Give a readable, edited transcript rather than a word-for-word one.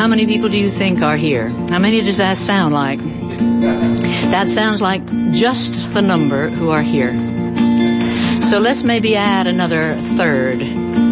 How many people do you think are here? How many does that sound like? That sounds like just the number who are here. So let's maybe add another third.